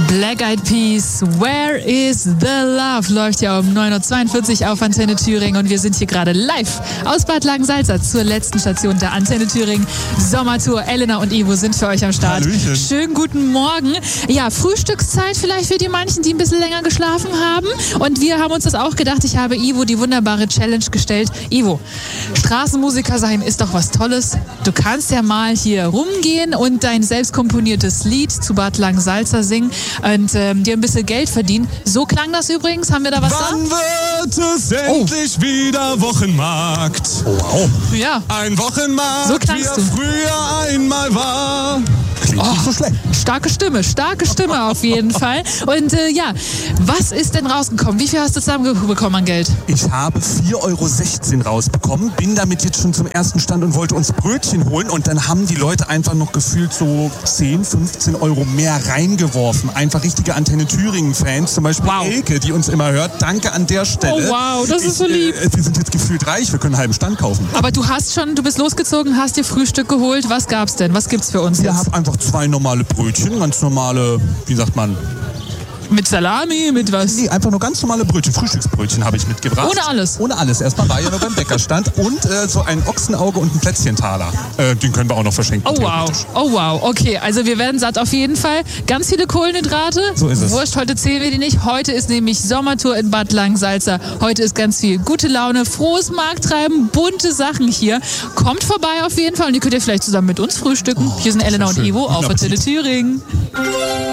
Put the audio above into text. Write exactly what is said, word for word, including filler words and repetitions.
Black Eyed Peas, Where is the Love? Läuft ja um neun Uhr zweiundvierzig auf Antenne Thüringen und wir sind hier gerade live aus Bad Langensalza zur letzten Station der Antenne Thüringen Sommertour. Elena und Ivo sind für euch am Start. Hallöchen. Schönen guten Morgen. Ja, Frühstückszeit vielleicht für die manchen, die ein bisschen länger geschlafen haben. Und wir haben uns das auch gedacht. Ich habe Ivo die wunderbare Challenge gestellt. Ivo, Straßenmusiker sein ist doch was Tolles. Du kannst ja mal hier rumgehen und dein selbst komponiertes Lied zu Bad Langensalza singen und ähm, dir ein bisschen Geld verdienen. So klang das übrigens. Haben wir da was Wann da? wird es endlich oh. wieder Wochenmarkt? Oh, wow. Ja. Ein Wochenmarkt, So wie klangst er du. früher einmal war. Klingt Oh. nicht so schlecht. Starke Stimme, starke Stimme auf jeden Fall. Und äh, ja, was ist denn rausgekommen? Wie viel hast du zusammenbekommen an Geld? Ich habe vier Euro sechzehn rausbekommen, bin damit jetzt schon zum ersten Stand und wollte uns Brötchen holen. Und dann haben die Leute einfach noch gefühlt so zehn, fünfzehn Euro mehr reingeworfen. Einfach richtige Antenne Thüringen-Fans, zum Beispiel Wow. Elke, die uns immer hört. Danke an der Stelle. Oh wow, das ist so Ich, lieb. Äh, wir sind jetzt gefühlt reich, wir können einen halben Stand kaufen. Aber du hast schon, du bist losgezogen, hast dir Frühstück geholt. Was gab's denn? Was gibt's für uns Ich jetzt? habe einfach zwei normale Brötchen, ganz normale, wie sagt man, Mit Salami, mit was? nee, einfach nur ganz normale Brötchen, Frühstücksbrötchen habe ich mitgebracht. Ohne alles? Ohne alles. Erstmal war ja nur beim Bäckerstand und äh, so ein Ochsenauge und ein Plätzchentaler. Äh, den können wir auch noch verschenken. Oh wow, theoretisch. oh wow, okay, also wir werden satt auf jeden Fall. Ganz viele Kohlenhydrate. So ist es. Wurscht, heute zählen wir die nicht. Heute ist nämlich Sommertour in Bad Langensalza. Heute ist ganz viel gute Laune, frohes Markttreiben, bunte Sachen hier. Kommt vorbei auf jeden Fall und ihr könnt ja vielleicht zusammen mit uns frühstücken. Hier sind Elena und schön. Ivo auf Guten Antenne Appetit. Thüringen.